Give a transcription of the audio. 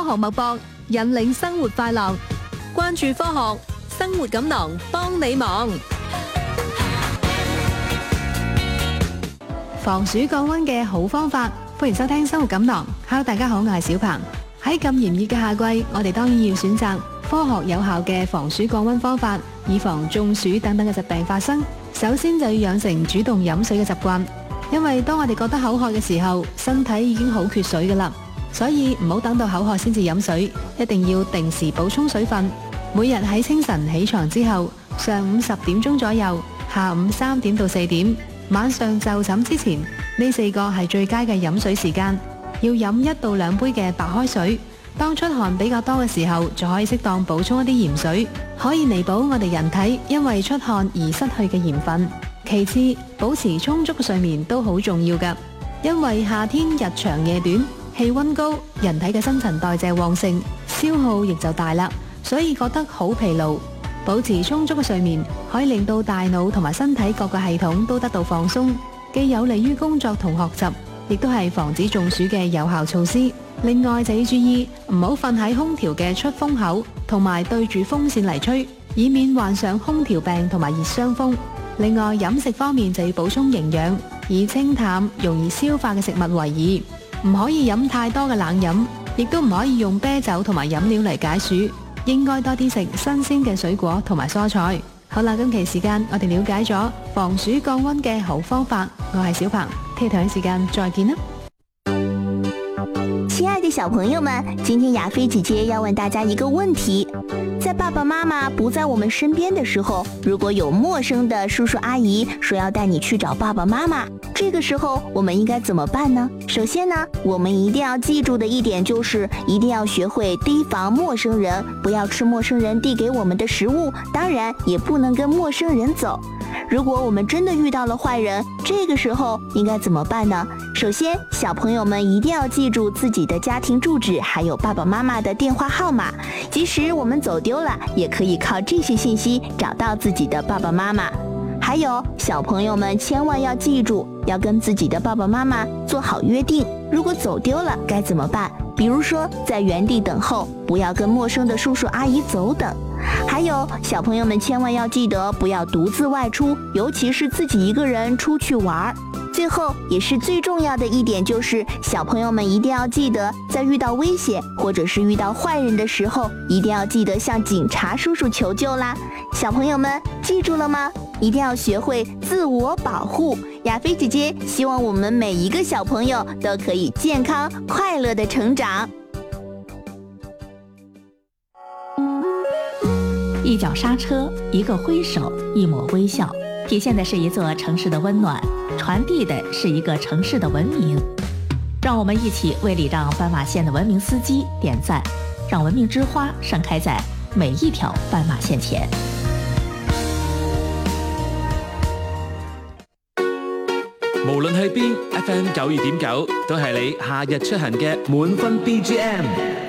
學脈搏，引領生活快樂。關注科學，生活錦囊幫你忙。防暑降溫嘅好方法，歡迎收聽生活錦囊。Hello， 大家好，我係小鵬。喺咁炎熱嘅夏季，我哋當然要選擇科學有效嘅防暑降溫方法，以防中暑等等嘅疾病發生。首先就要養成主動飲水嘅習慣，因為當我哋覺得口渴嘅時候，身體已經好缺水㗎喇，所以唔好等到口渴先至飲水，一定要定時補充水分。每日喺清晨起床之後，上午10點鐘左右，下午3點到4點，晚上就寢之前，呢4個係最佳嘅飲水時間。要飲1到2杯嘅白開水。當出汗比較多嘅時候，就可以適當補充一啲鹽水，可以彌補我哋人體因為出汗而失去嘅鹽分。其次，保持充足嘅睡眠都好重要㗎，因為夏天日長夜短，氣溫高，人體嘅新陳代謝旺盛，消耗亦就大啦，所以覺得好疲勞。保持充足嘅睡眠可以令到大腦同埋身體各個系統都得到放鬆，既有利於工作同學習，亦都係防止中暑嘅有效措施。另外就要注意唔好瞓喺空調嘅出風口，同埋對住風扇嚟吹，以免患上空調病同埋熱傷風。另外飲食方面就要補充營養，以清淡容易消化嘅食物為宜，唔可以飲太多嘅冷飲，亦都唔可以用啤酒同埋飲料嚟解暑，應該多啲食新鮮嘅水果同埋蔬菜。好啦，今期時間我哋了解咗防暑降溫嘅好方法，我係小鵬，聽日同一時間再見啦。 親愛的小朋友們，今天亞菲姐姐要問大家一個問題：在爸爸媽媽不在我們身邊的時候，如果有陌生的叔叔阿姨說要帶你去找爸爸媽媽，這個時候我們應該怎麼辦呢？首先呢，我們一定要記住的一點就是一定要學會提防陌生人，不要吃陌生人遞給我們的食物，當然也不能跟陌生人走。如果我們真的遇到了壞人，這個時候應該怎麼辦呢？首先，小朋友們一定要記住自己的家庭住址，還有爸爸媽媽的電話號碼。即使我們走丟了，也可以靠這些信息找到自己的爸爸媽媽。還有，小朋友們千萬要記住，要跟自己的爸爸媽媽做好約定。如果走丟了該怎麼辦？比如說，在原地等候，不要跟陌生的叔叔阿姨走等。還有，小朋友們千萬要記得不要獨自外出，尤其是自己一個人出去玩。最後也是最重要的一點就是小朋友們一定要記得，在遇到危險或者是遇到壞人的時候，一定要記得向警察叔叔求救啦。小朋友們記住了嗎？一定要學會自我保護。亞菲姐姐希望我們每一個小朋友都可以健康快樂的成長。 一腳剎車，一個揮手，一抹微笑，體現的是一座城市的溫暖，傳遞的是一個城市的文明。讓我們一起為禮讓斑馬線的文明司機點讚，讓文明之花盛開在每一條斑馬線前。 無論去邊，FM 92.9都係你夏日出行嘅滿分 BGM。